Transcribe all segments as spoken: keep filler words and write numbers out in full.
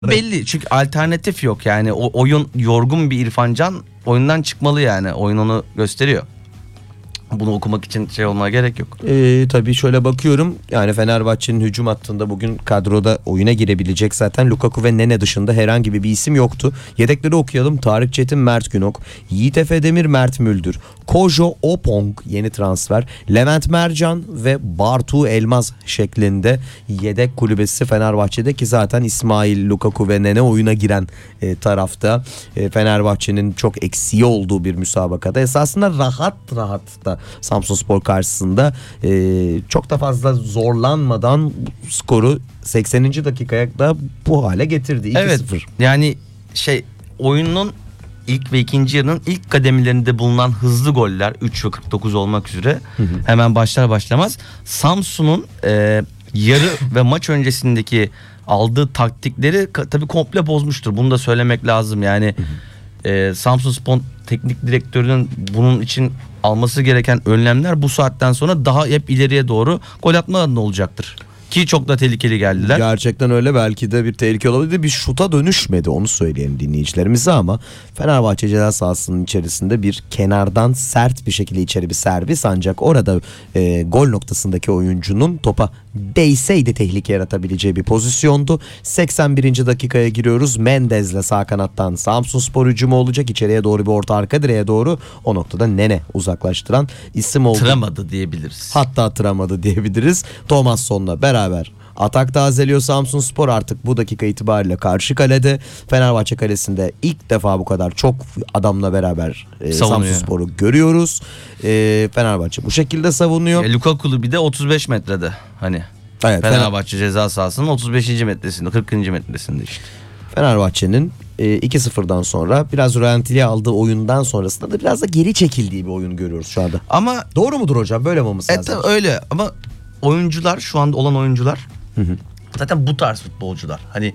Belli çünkü alternatif yok yani o oyun yorgun bir İrfan Can oyundan çıkmalı yani oyun onu gösteriyor. Bunu okumak için şey olmaya gerek yok. Ee, tabii şöyle bakıyorum yani Fenerbahçe'nin hücum hattında bugün kadroda oyuna girebilecek zaten Lukaku ve Nene dışında herhangi bir isim yoktu. Yedekleri okuyalım: Tarık Çetin, Mert Günok, Yiğit Efe Demir, Mert Müldür, Kojo Opong yeni transfer, Levent Mercan ve Bartu Elmaz şeklinde yedek kulübesi Fenerbahçe'de ki zaten İsmail, Lukaku ve Nene oyuna giren e, tarafta. E, Fenerbahçe'nin çok eksiği olduğu bir müsabakada esasında rahat rahat da Samsunspor karşısında e, çok da fazla zorlanmadan skoru sekseninci dakikaya da bu hale getirdi. iki sıfır. Evet, yani şey oyunun ilk ve ikinci yarının ilk kademelerinde bulunan hızlı goller üç ve kırk dokuz olmak üzere hı hı. hemen başlar başlamaz Samsun'un e, yarı ve maç öncesindeki aldığı taktikleri tabii komple bozmuştur. Bunu da söylemek lazım yani. Hı hı. E, Samsunspor teknik direktörünün bunun için alması gereken önlemler bu saatten sonra daha hep ileriye doğru gol atma adına olacaktır. Ki çok da tehlikeli geldiler. Gerçekten öyle, belki de bir tehlike olabilir. Bir şuta dönüşmedi, onu söyleyelim dinleyicilerimize, ama Fenerbahçe ceza sahasının içerisinde bir kenardan sert bir şekilde içeri bir servis, ancak orada e, gol noktasındaki oyuncunun topa değseydi tehlike yaratabileceği bir pozisyondu. seksen birinci dakikaya giriyoruz. Mendez'le sağ kanattan Samsunspor hücumu olacak. İçeriye doğru bir orta, arka direğe doğru. O noktada Nene uzaklaştıran isim oldu. Tıramadı diyebiliriz. Hatta tıramadı diyebiliriz. Thomasson'la beraber atak tazeliyor Samsunspor, artık bu dakika itibariyle karşı kalede. Fenerbahçe kalesinde ilk defa bu kadar çok adamla beraber e, Samsunspor'u görüyoruz. E, Fenerbahçe bu şekilde savunuyor. E, Lukaku'lu bir de otuz beş metrede hani. Evet, Fenerbahçe Fener... ceza sahasının otuz beşinci metresinde, kırkıncı metresinde işte. Fenerbahçe'nin e, iki sıfırdan sonra biraz rölantiliğe aldığı oyundan sonrasında da biraz da geri çekildiği bir oyun görüyoruz şu anda. Ama doğru mudur hocam? Böyle mi olması lazım? Evet, öyle, ama oyuncular, şu anda olan oyuncular hı hı. zaten bu tarz futbolcular. Hani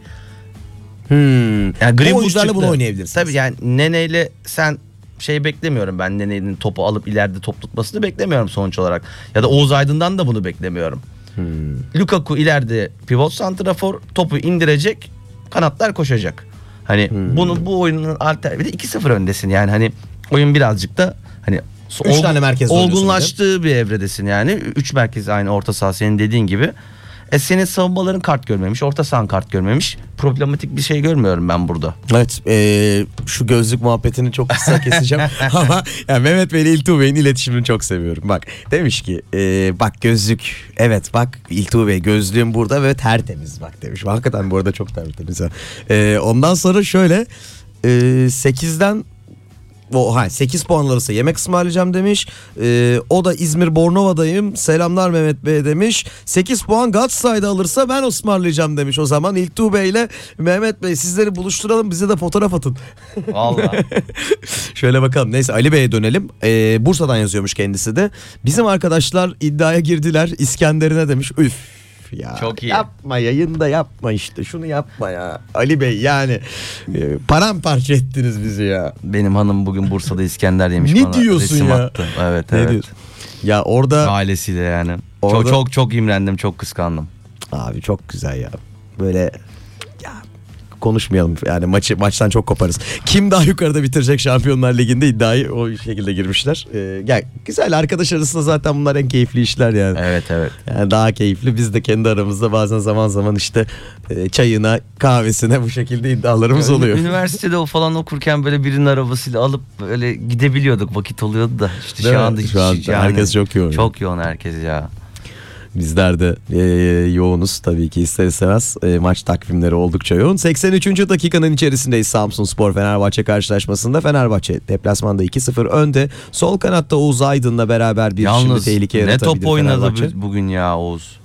hmm. yani bu oyuncularla bunu oynayabilirsiniz. Tabii yani Nene'yle sen şey beklemiyorum ben, Nene'nin topu alıp ileride top tutmasını beklemiyorum sonuç olarak. Ya da Oğuz Aydın'dan da bunu beklemiyorum. Hmm. Lukaku ileride pivot santrafor, topu indirecek, kanatlar koşacak. Hani hmm. bunu bu oyunun alternatifi, iki sıfır öndesin yani, hani oyun birazcık da hani üç olgun, tane merkez olgunlaştığı bir evredesin yani. Üç merkez aynı orta saha, senin dediğin gibi. E senin savunmaların kart görmemiş, orta sahan kart görmemiş. Problematik bir şey görmüyorum ben burada. Evet, ee, şu gözlük muhabbetini çok kısa keseceğim ama yani Mehmet Bey ile İltuğ Bey'in iletişimini çok seviyorum. Bak demiş ki ee, bak gözlük, evet bak İltuğ Bey gözlüğüm burada ve tertemiz bak demiş. Hakikaten bu arada çok tertemiz. E, ondan sonra şöyle e, sekizden O, ha, sekiz puan alırsa yemek ısmarlayacağım demiş. Ee, o da İzmir Bornova'dayım. Selamlar Mehmet Bey demiş. sekiz puan Galatasaray'da alırsa ben ısmarlayacağım demiş. O zaman İltuğ Bey ile Mehmet Bey, sizleri buluşturalım, bize de fotoğraf atın. Vallahi. Şöyle bakalım. Neyse, Ali Bey'e dönelim. Ee, Bursa'dan yazıyormuş kendisi de. Bizim arkadaşlar iddiaya girdiler. İskender'ine demiş. Üf. Ya, çok iyi. Yapma, yayında yapma işte, şunu yapma ya Ali Bey, yani e, paramparça ettiniz bizi ya. Benim hanım bugün Bursa'da İskender yemiş. Ne bana diyorsun resim ya? attı. Evet, ne evet. Diyorsun? Ya orada ailesiyle yani. Orada... Çok çok çok imrendim, çok kıskandım. Abi çok güzel ya. Böyle ya konuşmayalım yani, maçı maçtan çok koparız. Kim daha yukarıda bitirecek Şampiyonlar Ligi'nde iddiayı o şekilde girmişler. Ee, yani güzel, arkadaş arasında zaten bunlar en keyifli işler yani. Evet, evet. Yani daha keyifli. Biz de kendi aramızda bazen zaman zaman işte e, çayına, kahvesine bu şekilde iddialarımız yani, oluyor. Üniversitede o falan okurken böyle birinin arabasıyla alıp böyle gidebiliyorduk, vakit oluyordu da işte Değil şu mi? anda şu an yani, herkes çok yoğun. Çok yoğun herkes ya. Bizler de e, yoğunuz tabii ki, ister istemez e, maç takvimleri oldukça yoğun. seksen üçüncü dakikanın içerisindeyiz Samsunspor Fenerbahçe karşılaşmasında. Fenerbahçe deplasmanda iki sıfır önde. Sol kanatta Oğuz Aydın'la beraber bir Yalnız, şimdi tehlike yaratabilir. yaratabilir Ne top oynadı Fenerbahçe. bugün ya Oğuz.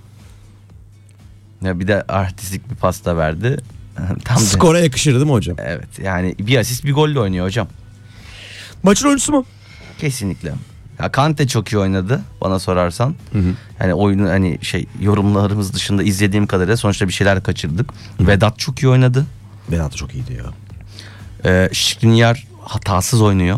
Ya bir de artistik bir pasta verdi. Tam skora de yakışır değil mi hocam? Evet, yani bir asist bir golle oynuyor hocam. Maçın oyuncusu mu? Kesinlikle. Ya Kante çok iyi oynadı bana sorarsan. Hı hı. Yani oyunu hani şey yorumlarımız dışında izlediğim kadarıyla sonuçta bir şeyler kaçırdık. Hı. Vedat çok iyi oynadı. Vedat çok iyiydi ya. Ee, Skriniar hatasız oynuyor.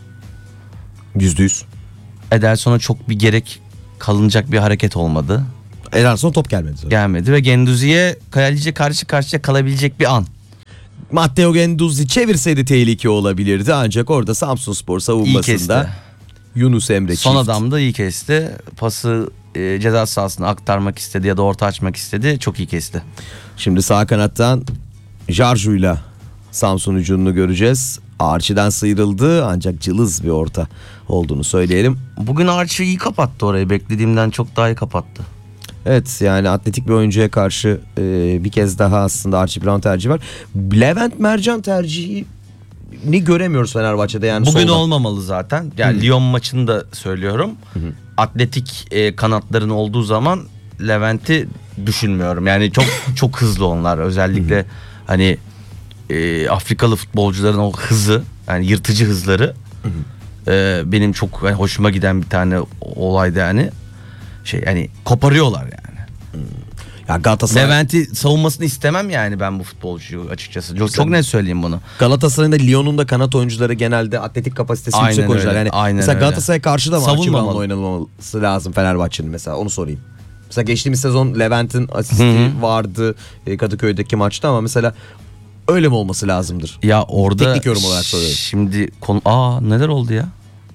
Yüzde yüz. Ederson'a çok bir gerek kalınacak bir hareket olmadı. Ederson top gelmedi zaten. Gelmedi ve Genduzi'ye kaleciye karşı karşıya kalabilecek bir an. Matteo Guendouzi çevirseydi tehlike olabilirdi ancak orada Samsunspor İyi savunmasında kesti. Yunus Emre Son çift. adam da iyi kesti. Pası e, ceza sahasına aktarmak istedi ya da orta açmak istedi. Çok iyi kesti. Şimdi sağ kanattan Jarju'yla Samsun hücumunu göreceğiz. Archie'den sıyrıldı ancak cılız bir orta olduğunu söyleyelim. Bugün Archie iyi kapattı orayı. Beklediğimden çok daha iyi kapattı. Evet, yani atletik bir oyuncuya karşı e, bir kez daha aslında Archie Brown tercihi var. Levent Mercan tercihi ni göremiyoruz Fenerbahçe'de yani. Bugün solda. olmamalı zaten. Yani Lyon maçını da söylüyorum. Atletik e, kanatların olduğu zaman Levent'i düşünmüyorum. Yani çok çok hızlı onlar. Özellikle hani e, Afrikalı futbolcuların o hızı, yani yırtıcı hızları e, benim çok yani hoşuma giden bir tane olaydı yani. Şey yani koparıyorlar yani. Ya Galatasaray, Levent'i savunmasını istemem yani ben bu futbolcuyu açıkçası. Çok, çok net söyleyeyim bunu. Galatasaray'ın da Lyon'un da kanat oyuncuları genelde atletik kapasitesi Aynen yüksek oyuncular. öyle, Yani aynen mesela öyle. Galatasaray'a karşı da mı Archie Savunmamalı. Brown'la oynanılması lazım Fenerbahçe'nin, mesela onu sorayım. Mesela geçtiğimiz sezon Levent'in asisti Hı hı. vardı e, Kadıköy'deki maçta ama mesela öyle mi olması lazımdır? Ya orada Teknik yorum olarak soruyorum. Şimdi konu aa neler oldu ya?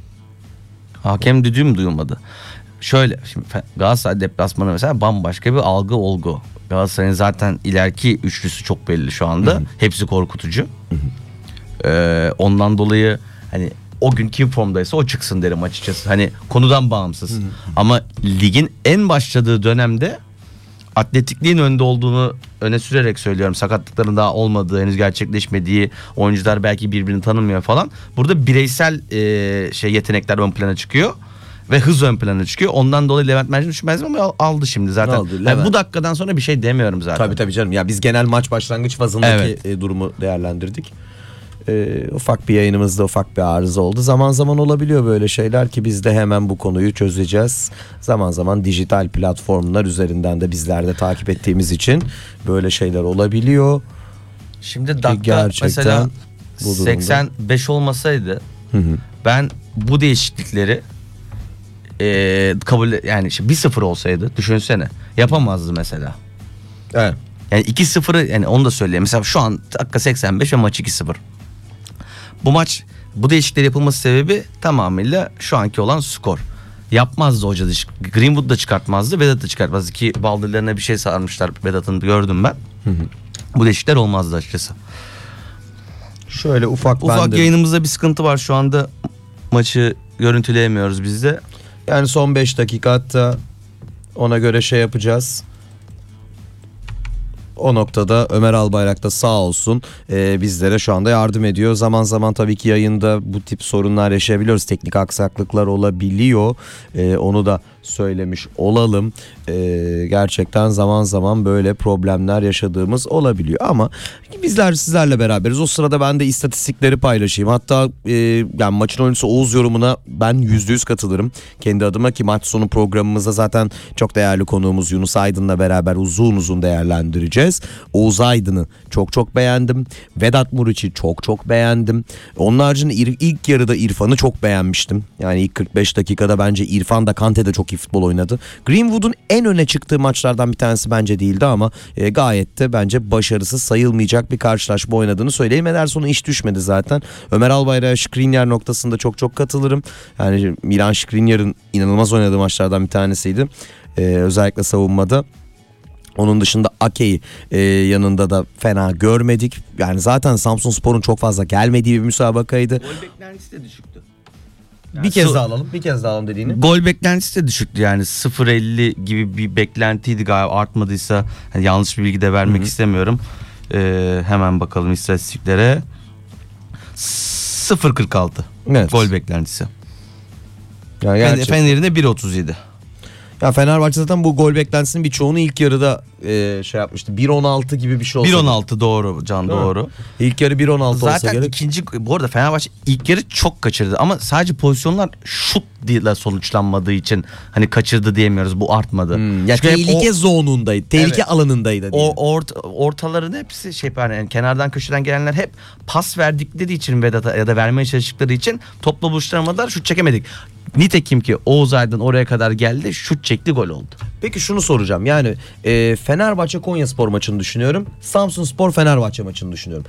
Hakem düdüğü mü duyulmadı? Şöyle şimdi Fe- Galatasaray deplasmanı mesela bambaşka bir algı olgu. Galatasaray'ın zaten ileriki üçlüsü çok belli şu anda. Hı hı. Hepsi korkutucu. Ee, ondan dolayı hani o gün kim formdaysa o çıksın derim açıkçası. Hani konudan bağımsız. Ama ligin en başladığı dönemde atletikliğin önde olduğunu öne sürerek söylüyorum. Sakatlıkların daha olmadığı, henüz gerçekleşmediği, oyuncular belki birbirini tanımıyor falan. Burada bireysel e, şey yetenekler ön plana çıkıyor ve hız ön plana çıkıyor. Ondan dolayı Levent Mercan düşünmezdim ama al- aldı şimdi zaten. Aldı, Yani Levent. bu dakikadan sonra bir şey demiyorum zaten. Tabii tabii canım. Ya biz genel maç başlangıç fazındaki Evet. e, durumu değerlendirdik. E, ufak bir yayınımızda ufak bir arıza oldu. Zaman zaman olabiliyor böyle şeyler ki biz de hemen bu konuyu çözeceğiz. Zaman zaman dijital platformlar üzerinden de bizler de takip ettiğimiz için böyle şeyler olabiliyor. Şimdi dakika gerçekten mesela bu durumda- seksen beş olmasaydı Hı hı. ben bu değişiklikleri e, kabul yani işte bir sıfır olsaydı düşünsene yapamazdı mesela. Evet. Yani iki sıfırı yani onu da söyleyeyim. Mesela şu an dakika seksen beş ve maç iki sıfır. Bu maç bu değişiklikler yapılması sebebi tamamıyla şu anki olan skor. Yapmazdı hoca da. Greenwood da çıkartmazdı, Vedat da çıkartmazdı ki baldırlarına bir şey sarmışlar. Vedat'ın gördüm ben. Bu değişiklikler olmazdı açıkçası. Şöyle ufak Ufak ben de- yayınımızda bir sıkıntı var şu anda. Maçı görüntüleyemiyoruz biz de. Yani son beş dakika hatta ona göre şey yapacağız. O noktada Ömer Albayrak da sağ olsun e, bizlere şu anda yardım ediyor. Zaman zaman tabii ki yayında bu tip sorunlar yaşayabiliyoruz. Teknik aksaklıklar olabiliyor. E, onu da söylemiş olalım. E, gerçekten zaman zaman böyle problemler yaşadığımız olabiliyor. Ama bizler sizlerle beraberiz. O sırada ben de istatistikleri paylaşayım. Hatta e, yani maçın oyuncusu Oğuz yorumuna ben yüzde yüz katılırım. Kendi adıma ki maç sonu programımızda zaten çok değerli konuğumuz Yunus Aydın'la beraber uzun uzun değerlendireceğiz. Oğuz Aydın'ı çok çok beğendim. Vedat Muriç'i çok çok beğendim. Onun haricinde ir- ilk yarıda İrfan'ı çok beğenmiştim. Yani ilk kırk beş dakikada bence İrfan da Kante de çok iyi futbol oynadı. Greenwood'un en öne çıktığı maçlardan bir tanesi bence değildi ama e, gayet de bence başarısı sayılmayacak bir karşılaşma oynadığını söyleyeyim. Ederson'a iş düşmedi zaten. Ömer Albayrak'a Skriniar noktasında çok çok katılırım. Yani Milan Skriniar'ın inanılmaz oynadığı maçlardan bir tanesiydi. E, özellikle savunmada. Onun dışında Ake'yi e, yanında da fena görmedik. Yani zaten Samsunspor'un çok fazla gelmediği bir müsabakaydı. Gol beklentisi de düşüktü. Bir kez daha alalım. Bir kez daha alalım dediğini. Gol beklentisi de düşüktü yani sıfır elli gibi bir beklentiydi galiba, artmadıysa hani yanlış bir bilgi de vermek istemiyorum. Ee, hemen bakalım istatistiklere. sıfır kırk altı Evet. gol beklentisi. Yani Yani gerçekten- Fener'in de bir otuz yedi. Ya Fenerbahçe zaten bu gol beklentisinin birçoğunu ilk yarıda e, şey yapmıştı. bir on altı gibi bir şey olsa. bir on altı doğru Can, Değil mi? doğru. İlk yarı bir on altı olsa Zaten gerek. ikinci bu arada Fenerbahçe ilk yarı çok kaçırdı ama sadece pozisyonlar şut ile sonuçlanmadığı için hani kaçırdı diyemiyoruz, bu artmadı. Hmm, ya Çünkü hep tehlike o- zonundaydı. Tehlike Evet. alanındaydı. diyelim. O ort, ortaların hepsi şey yani kenardan köşeden gelenler hep pas verdikleri için Vedat'a ya da vermeye çalıştıkları için topla buluşturamadılar, şut çekemedik. Nitekim ki Oğuz Aydın oraya kadar geldi, şut çekti, gol oldu. Peki şunu soracağım. Yani e, Fenerbahçe Konyaspor maçını düşünüyorum. Samsunspor Fenerbahçe maçını düşünüyorum.